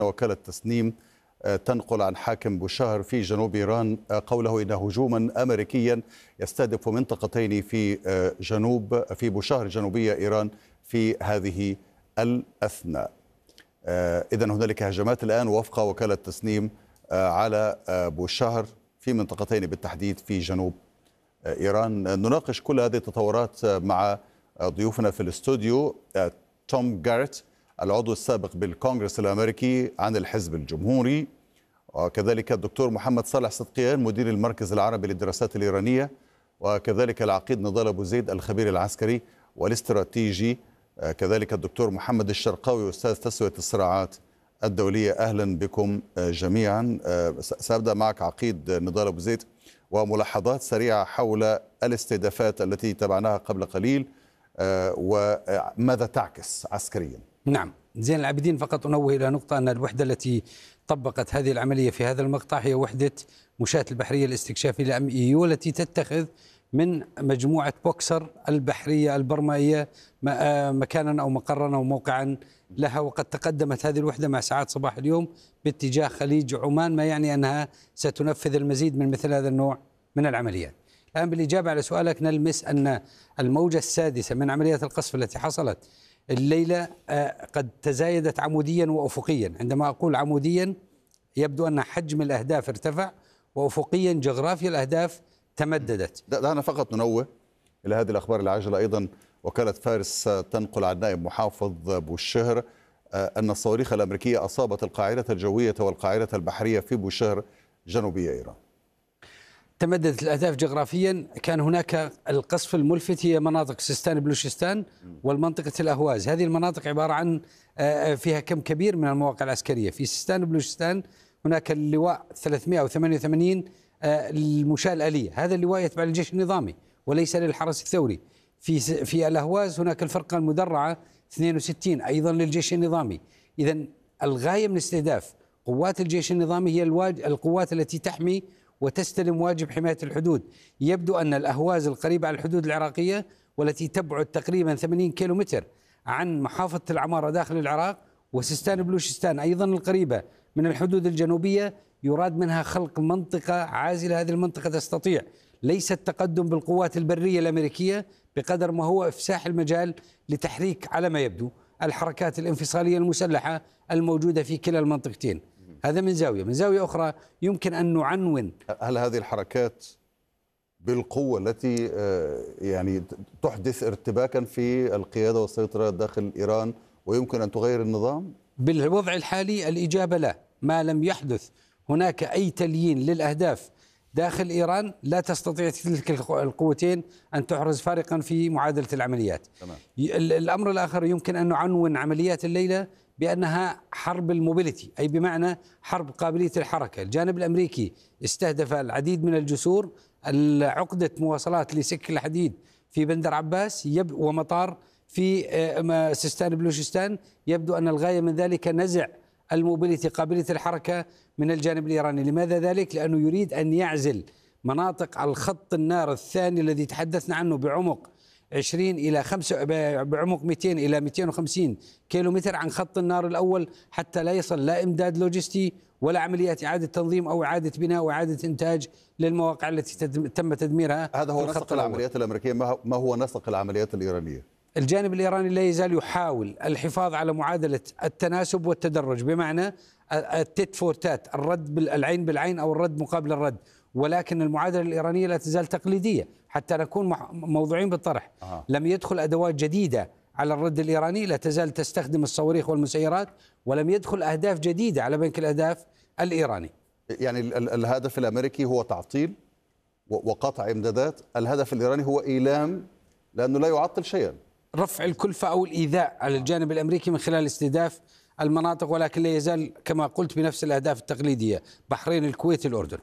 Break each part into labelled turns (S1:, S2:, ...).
S1: وكالة تسنيم تنقل عن حاكم بوشهر في جنوب إيران قوله إن هجوما أمريكيا يستهدف منطقتين في بوشهر جنوبية إيران في هذه الأثناء. إذن هنالك هجمات الآن وفق وكالة تسنيم على بوشهر في منطقتين بالتحديد في جنوب إيران. نناقش كل هذه التطورات مع ضيوفنا في الاستوديو: توم جاريت العضو السابق بالكونغرس الأمريكي عن الحزب الجمهوري، وكذلك الدكتور محمد صالح صدقيان مدير المركز العربي للدراسات الإيرانية، وكذلك العقيد نضال أبو زيد الخبير العسكري والاستراتيجي، كذلك الدكتور محمد الشرقاوي أستاذ تسوية الصراعات الدولية. أهلا بكم جميعا. سأبدأ معك عقيد نضال أبو زيد، وملاحظات سريعة حول الاستهدافات التي تابعناها قبل قليل وماذا تعكس عسكريا.
S2: نعم، زين العابدين، فقط أنوه إلى نقطة أن الوحدة التي طبقت هذه العملية في هذا المقطع هي وحدة مشاة البحرية الاستكشافية الأم إي يو، التي تتخذ من مجموعة بوكسر البحرية البرمائية مكانا أو مقرا أو موقعا لها، وقد تقدمت هذه الوحدة مع ساعات صباح اليوم باتجاه خليج عمان، ما يعني أنها ستنفذ المزيد من مثل هذا النوع من العمليات. الآن بالإجابة على سؤالك، نلمس أن الموجة السادسة من عمليات القصف التي حصلت الليلة قد تزايدت عموديا وأفقيا. عندما أقول عموديا يبدو أن حجم الأهداف ارتفع، وأفقيا جغرافيا الأهداف تمددت.
S1: دعنا فقط ننوه إلى هذه الأخبار العاجلة. أيضا وكالة فارس تنقل عن نائب محافظ بوشهر أن الصواريخ الأمريكية أصابت القاعدة الجوية والقاعدة البحرية في بوشهر جنوبية إيران.
S2: تمددت الأهداف جغرافيا. كان هناك القصف الملفت هي مناطق سيستان بلوشستان والمنطقة الأهواز. هذه المناطق عبارة عن فيها كم كبير من المواقع العسكرية. في سيستان بلوشستان هناك اللواء 388 المشاة الآلية، هذا اللواء يتبع للجيش النظامي وليس للحرس الثوري. في الأهواز هناك الفرقة المدرعة 62 أيضا للجيش النظامي. إذن الغاية من استهداف قوات الجيش النظامي هي القوات التي تحمي وتستلم واجب حماية الحدود. يبدو أن الأهواز القريبة على الحدود العراقية والتي تبعد تقريبا 80 كيلومتر عن محافظة العمارة داخل العراق، وسيستان بلوشستان أيضا القريبة من الحدود الجنوبية، يراد منها خلق منطقة عازلة. هذه المنطقة تستطيع ليس التقدم بالقوات البرية الأمريكية بقدر ما هو إفساح المجال لتحريك على ما يبدو الحركات الانفصالية المسلحة الموجودة في كلا المنطقتين. هذا من زاوية. من زاوية أخرى يمكن أن نعنون
S1: هل هذه الحركات بالقوة التي يعني تحدث ارتباكا في القيادة والسيطرة داخل إيران ويمكن أن تغير النظام؟
S2: بالوضع الحالي الإجابة لا. ما لم يحدث هناك أي تليين للأهداف داخل إيران لا تستطيع تلك القوتين أن تحرز فارقا في معادلة العمليات. تمام. الأمر الآخر يمكن أن نعنون عمليات الليلة بأنها حرب الموبيليتي، أي بمعنى حرب قابلية الحركة. الجانب الأمريكي استهدف العديد من الجسور، عقدة مواصلات لسك الحديد في بندر عباس ومطار في سيستان بلوشستان. يبدو أن الغاية من ذلك نزع الموبيليتي قابلية الحركة من الجانب الإيراني. لماذا ذلك؟ لأنه يريد أن يعزل مناطق على الخط النار الثاني الذي تحدثنا عنه بعمق 20 إلى 5 بعمق 200 إلى 250 كيلومتر عن خط النار الأول، حتى لا يصل لا إمداد لوجستي ولا عمليات إعادة تنظيم أو إعادة بناء وإعادة إنتاج للمواقع التي تم تدميرها.
S1: هذا هو نسق العمليات الأمريكية. ما هو نسق العمليات الإيرانية؟
S2: الجانب الإيراني لا يزال يحاول الحفاظ على معادلة التناسب والتدرج، بمعنى التيت فور تات، الرد بالعين بالعين أو الرد مقابل الرد، ولكن المعادلة الإيرانية لا تزال تقليدية حتى نكون موضوعين بالطرح. لم يدخل أدوات جديدة على الرد الإيراني، لا تزال تستخدم الصواريخ والمسيرات، ولم يدخل أهداف جديدة على بنك الأهداف الإيراني.
S1: يعني الهدف الأمريكي هو تعطيل وقطع إمدادات، الهدف الإيراني هو إيلام لأنه لا يعطل شيئا،
S2: رفع الكلفة أو الإيذاء على الجانب الأمريكي من خلال استهداف المناطق، ولكن لا يزال كما قلت بنفس الأهداف التقليدية: بحرين، الكويت، الأردن.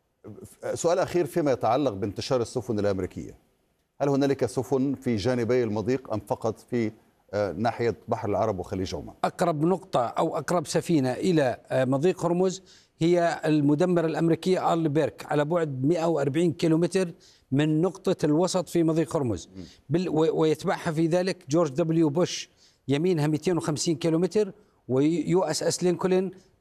S1: سؤال أخير فيما يتعلق بانتشار السفن الأمريكية، هل هنالك سفن في جانبي المضيق أم فقط في ناحية بحر العرب وخليج عمان؟
S2: أقرب نقطة أو أقرب سفينة إلى مضيق هرمز هي المدمرة الأمريكية أرل بيرك على بعد 140 كيلومتر من نقطة الوسط في مضيق هرمز، ويتبعها في ذلك جورج دبليو بوش يمينها 250 كيلومتر، ويو اس اس لينكولن